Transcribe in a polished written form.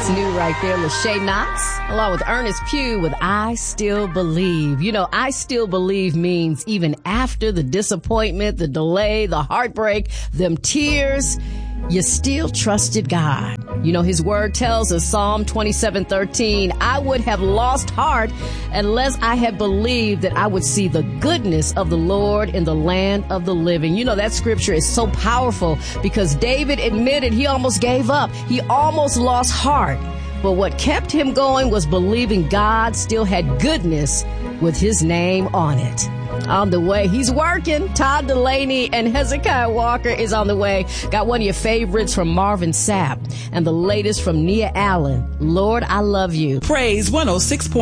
That's new right there. Lachey Knox, along with Ernest Pugh with I Still Believe. You know, I still believe means even after the disappointment, the delay, the heartbreak, them tears, you still trusted God. You know, his word tells us, Psalm 27:13, I would have lost heart unless I had believed that I would see the goodness of the Lord in the land of the living. You know, that scripture is so powerful because David admitted he almost gave up. He almost lost heart. But what kept him going was believing God still had goodness with his name on it. On the way, he's working. Todd Delaney and Hezekiah Walker is on the way. Got one of your favorites from Marvin Sapp and the latest from Nia Allen. Lord, I love you. Praise 106.